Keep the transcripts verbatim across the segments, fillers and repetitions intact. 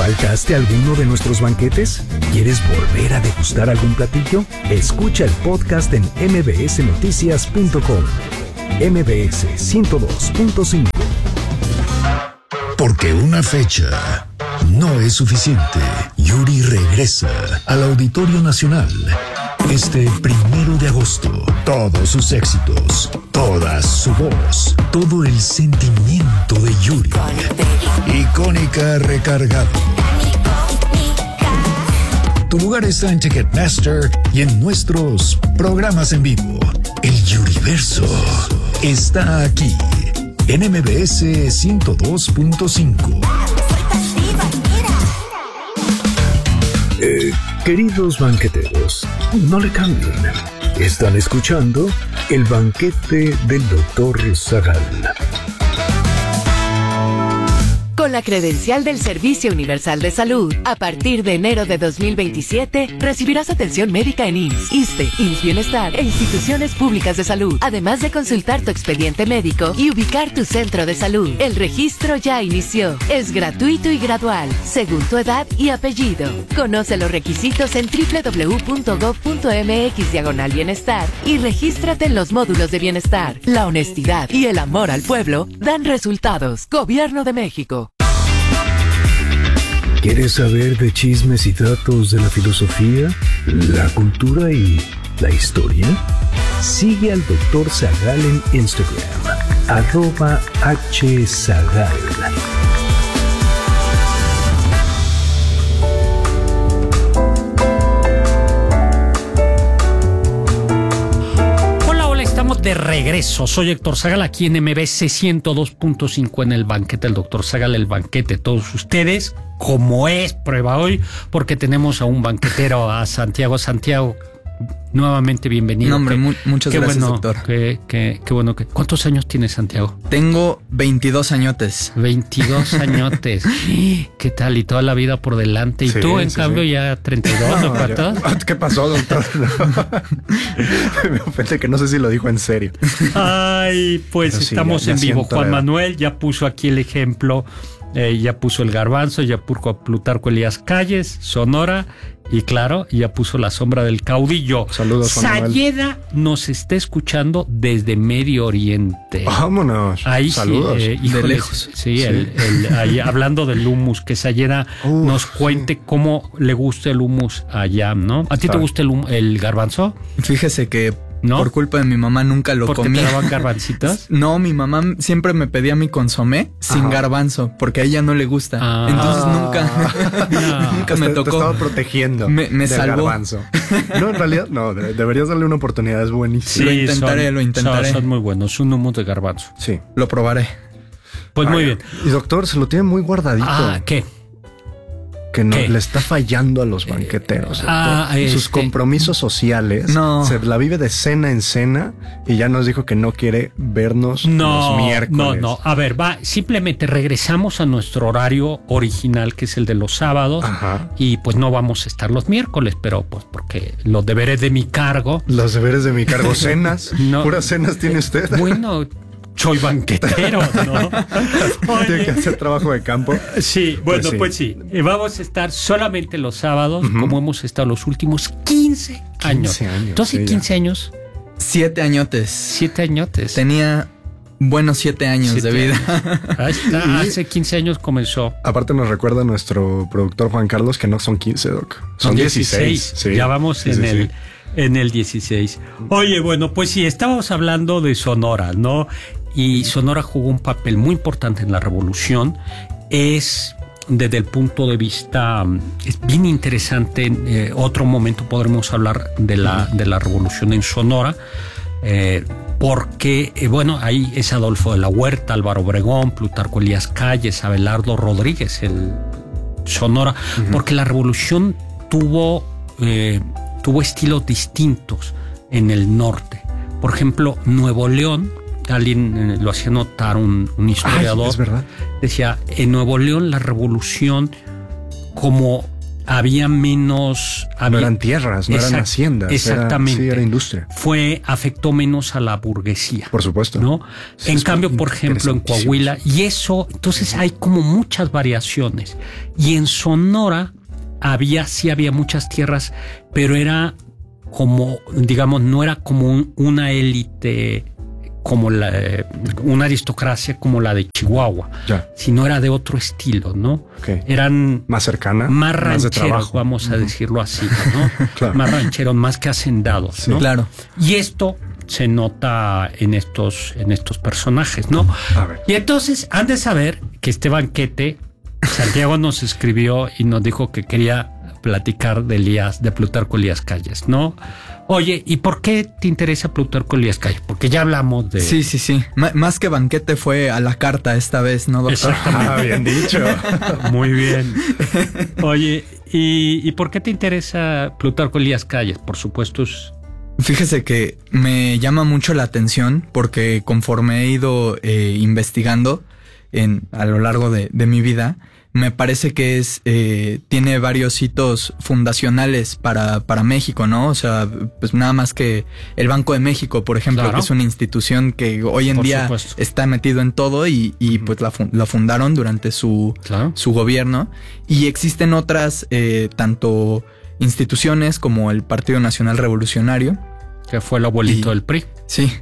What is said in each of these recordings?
¿Faltaste a alguno de nuestros banquetes? ¿Quieres volver a degustar algún platillo? Escucha el podcast en m b s noticias punto com. M B S ciento dos punto cinco. Porque una fecha no es suficiente. Yuri regresa al Auditorio Nacional este primero de agosto. Todos sus éxitos, toda su voz, todo el sentimiento de Yuri. Icónica recargado. Tu lugar está en Ticketmaster y en nuestros programas en vivo. El Yuriverso está aquí en M B S ciento dos punto cinco. Eh, queridos banqueteros, no le cambien. Están escuchando El Banquete del doctor Zagal. Con la credencial del Servicio Universal de Salud, a partir de enero de dos mil veintisiete, recibirás atención médica en I M S S, ISSSTE, I M S S Bienestar e instituciones públicas de salud, además de consultar tu expediente médico y ubicar tu centro de salud. El registro ya inició. Es gratuito y gradual, según tu edad y apellido. Conoce los requisitos en w w w punto gov punto m x diagonal bienestar y regístrate en los módulos de bienestar. La honestidad y el amor al pueblo dan resultados. Gobierno de México. ¿Quieres saber de chismes y datos de la filosofía, la cultura y la historia? Sigue al doctor Zagal en Instagram, arroba hzagal. De regreso, soy Héctor Zagal aquí en M B S ciento dos punto cinco en el banquete del doctor Zagal, el banquete de todos ustedes, como es prueba hoy, porque tenemos a un banquetero, a Santiago. Santiago, nuevamente bienvenido. No, hombre, que, mu- muchas qué gracias, bueno, doctor. Qué, qué, qué bueno que. ¿Cuántos años tienes, Santiago? Tengo veintidós añotes. veintidós añotes. ¿Qué tal? Y toda la vida por delante. Y Sí, tú, en sí, cambio, sí. ya treinta y dos, ¿no? ¿Cuántos? ¿Qué pasó, doctor? Me ofende que no sé si lo dijo en serio. Ay, pues Pero sí, estamos ya- ya en vivo. siento Juan la edad. Manuel ya puso aquí el ejemplo, eh, ya puso el Garbanzo, ya puso a Plutarco Elías Calles, Sonora, y claro, ya puso La Sombra del Caudillo. Saludos, Juan Manuel. Sayeda nos está escuchando desde Medio Oriente. Vámonos. Ahí Saludos. sí, eh, híjole, De lejos. Sí, Sí. El, el- ahí, hablando del hummus, que Sayeda Uf, nos cuente cómo le gusta el hummus allá, ¿no? ¿A ti Está. te gusta el, hum- el garbanzo? Fíjese que ¿No? por culpa de mi mamá nunca lo ¿Porque te comí. daban garbancitos? No, mi mamá siempre me pedía mi consomé sin Ajá. garbanzo, porque a ella no le gusta. Ah. Entonces Ah. nunca, No. nunca Te- me Te tocó. estaba protegiendo. Me- me del salvó. garbanzo. No, en realidad, no. de- deberías darle una oportunidad. Es buenísimo. Lo intentaré, son- lo intentaré. Son, son muy buenos, un hummus de garbanzo. Sí. Lo probaré. Pues muy Ay, bien. Y doctor, se lo tiene muy guardadito. Ah, ¿qué? que no ¿Qué? le está fallando a los banqueteros. Ah, doctor. Sus este- compromisos sociales. No. Se la vive de cena en cena y ya nos dijo que no quiere vernos No, los miércoles. no, no. A ver, va, simplemente regresamos a nuestro horario original, que es el de los sábados. Ajá. Y pues no vamos a estar los miércoles, pero pues porque los deberes de mi cargo. Los deberes de mi cargo. Cenas. No. Puras cenas tiene usted. Bueno, soy banquetero, ¿no? Tiene que hacer trabajo de campo. Sí, bueno, Pues sí. pues sí. Eh, Vamos a estar solamente los sábados, Ujú. como hemos estado los últimos quince años. quince años, Tú hace sí, ya. quince años, Siete añotes. siete añotes. Tenía buenos siete años Siete de vida. Ahí está, Y- hace quince años comenzó. Aparte nos recuerda nuestro productor Juan Carlos que no son quince, Doc. Son dieciséis. Sí. Ya vamos Sí, en sí, el sí. en el dieciséis. Oye, bueno, pues sí, estábamos hablando de Sonora, ¿no? Y Sonora jugó un papel muy importante en la revolución. Es desde el punto de vista, es bien interesante. En eh, otro momento podremos hablar de la, de la revolución en Sonora. Eh, porque, eh, bueno, ahí es Adolfo de la Huerta, Álvaro Obregón, Plutarco Elías Calles, Abelardo Rodríguez, el Sonora, uh-huh. porque la revolución tuvo, eh, tuvo estilos distintos en el norte. Por ejemplo, Nuevo León, alguien eh, lo hacía notar, un, un historiador. Ay, es verdad. Decía, en Nuevo León la revolución, como había menos... No había, eran tierras, no exact, eran haciendas. Exactamente. Era, sí, era industria. Fue, afectó menos a la burguesía. Por supuesto. ¿No? Sí, en cambio, por ejemplo, en Coahuila, y eso, entonces hay como muchas variaciones. Y en Sonora había, sí había muchas tierras, pero era como, digamos, no era como un, una élite, como la, una aristocracia como la de Chihuahua, ya. Sino era de otro estilo, ¿no? Okay. Eran más cercana, más rancheros, más de trabajo. Vamos a uh-huh. decirlo así, ¿no? Claro. Más rancheros, más que hacendados, sí, ¿no? Claro. Y esto se nota en estos, en estos personajes, ¿no? A ver. Y entonces han de saber que este banquete, Santiago nos escribió y nos dijo que quería platicar de Elías, de Plutarco Elías Calles, ¿no? Oye, ¿y por qué te interesa Plutarco Elías Calles? Porque ya hablamos de... Sí, sí, sí. M- más que banquete fue a la carta esta vez, ¿no, doctor? Exactamente. Ah, bien dicho. Muy bien. Oye, ¿y, ¿y por qué te interesa Plutarco Elías Calles? Por supuesto es... Fíjese que me llama mucho la atención porque conforme he ido eh, investigando en, a lo largo de, de mi vida, me parece que es eh, tiene varios hitos fundacionales para, para México, ¿no? O sea, pues nada más que el Banco de México, por ejemplo, claro. que es una institución que hoy en por día supuesto. Está metido en todo y, y uh-huh. pues la, la fundaron durante su, claro. su gobierno. Y existen otras, eh, tanto instituciones como el Partido Nacional Revolucionario. Que fue el abuelito y, del P R I. Sí.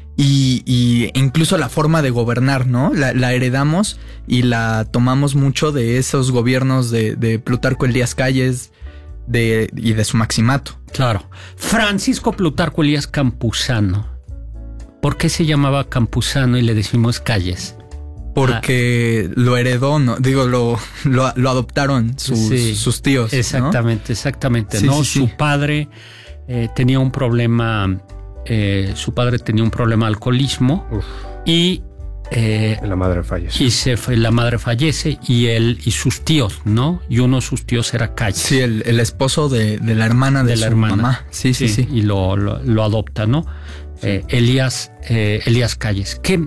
Y, y incluso la forma de gobernar, ¿no? La, la heredamos y la tomamos mucho de esos gobiernos de, de Plutarco Elías Calles de, y de su maximato. Claro. Francisco Plutarco Elías Campuzano. ¿Por qué se llamaba Campuzano y le decimos Calles? Porque ah. lo heredó, ¿no? Digo, lo, lo, lo adoptaron sus, sí, sus tíos. Exactamente, ¿no? exactamente. Sí, ¿no? Sí, Su sí. padre eh, tenía un problema... Eh, su padre tenía un problema de alcoholismo Uf. y eh, la madre fallece y se fue, la madre fallece y él y sus tíos, ¿no? Y uno de sus tíos era Calles. Sí, el, el esposo de, de la hermana de, de la su hermana. mamá. Sí, sí, sí, sí. Y lo, lo, lo adopta, ¿no? Sí. Eh, Elías, eh, Elías Calles. ¿Qué,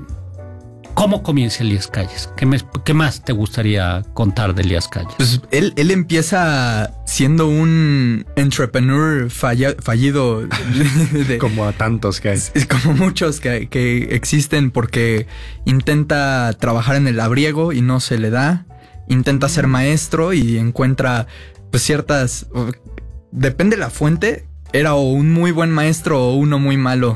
¿Cómo comienza Elías Calles? ¿Qué, me, ¿Qué más te gustaría contar de Elías Calles? Pues él, él empieza siendo un entrepreneur falla, fallido. De, de, como a tantos que hay. Como muchos que, que existen porque intenta trabajar en el labriego y no se le da. Intenta ser maestro y encuentra pues ciertas... Depende de la fuente... Era o un muy buen maestro o uno muy malo.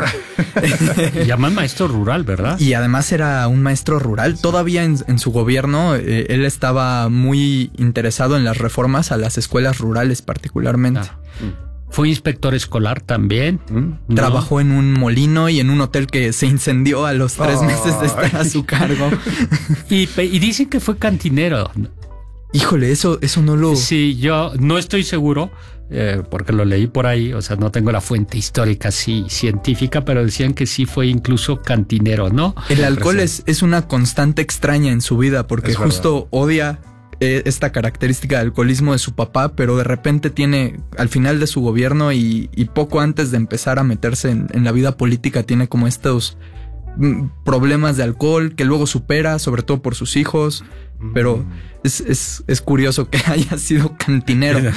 Llaman maestro rural, ¿verdad? Y además era un maestro rural. Todavía en, en su gobierno, eh, él estaba muy interesado en las reformas a las escuelas rurales particularmente. Ah. Fue inspector escolar también. ¿No? Trabajó en un molino y en un hotel que se incendió a los tres oh. meses de estar a su cargo. y, y dicen que fue cantinero. Híjole, eso, eso no lo... Sí, yo no estoy seguro, eh, porque lo leí por ahí, o sea, no tengo la fuente histórica así científica, pero decían que sí fue incluso cantinero, ¿no? El alcohol es, es una constante extraña en su vida, porque es justo verdad. odia eh, esta característica de alcoholismo de su papá, pero de repente tiene, al final de su gobierno y, y poco antes de empezar a meterse en, en la vida política, tiene como estos problemas de alcohol que luego supera, sobre todo por sus hijos. Pero es, es, es curioso que haya sido cantinero.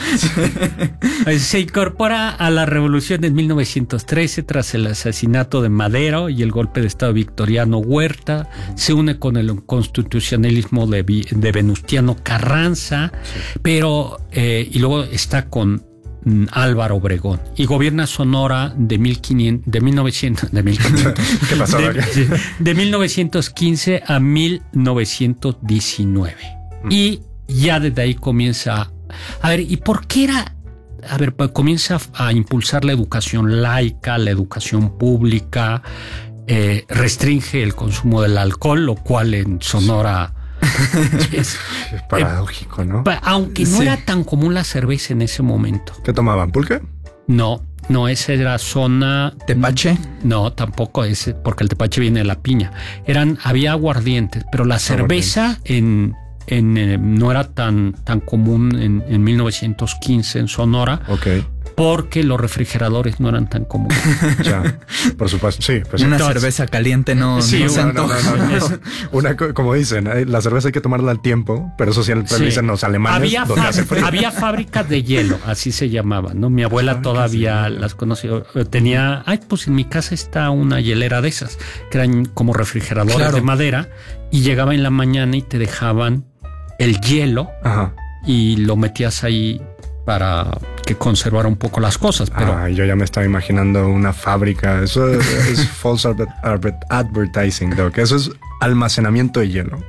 Se incorpora a la revolución en mil novecientos trece tras el asesinato de Madero y el golpe de estado victoriano Huerta. Se une con el constitucionalismo de, de Venustiano Carranza, sí. pero eh, y luego está con Álvaro Obregón y gobierna Sonora de mil quinientos, de mil novecientos, de mil quinientos, ¿qué pasó? De, de mil novecientos quince a mil novecientos diecinueve mm. y ya desde ahí comienza a ver, ¿y por qué era? A ver, pues comienza a impulsar la educación laica, la educación pública, eh, restringe el consumo del alcohol, lo cual en Sonora es, es paradójico, ¿no? Aunque no sí. era tan común la cerveza en ese momento. ¿Qué tomaban? ¿Pulque? No, no, esa era zona... ¿Tepache? No, tampoco, ese, porque el tepache viene de la piña. Eran, había aguardientes, pero la cerveza en, en, eh, no era tan, tan común en, en mil novecientos quince en Sonora. Ok. porque los refrigeradores no eran tan comunes. Ya, por supuesto, sí. Pues Una entonces, cerveza caliente no, sí, no se no, no, antoja. no, no, no. Una, co- como dicen, eh, la cerveza hay que tomarla al tiempo, pero eso siempre Sí. dicen los alemanes, Había, donde fa- hace frío. había fábricas de hielo, así se llamaban, ¿no? Mi abuela Fábricas todavía de hielo. las conoció. Eh, Tenía, ay, pues en mi casa está una hielera de esas, que eran como refrigeradores Claro. de madera, y llegaba en la mañana y te dejaban el hielo Ajá. y lo metías ahí para que conservara un poco las cosas, pero Ah, yo ya me estaba imaginando una fábrica. Eso es, es false adver- adver- advertising, Doc. Eso es almacenamiento de hielo.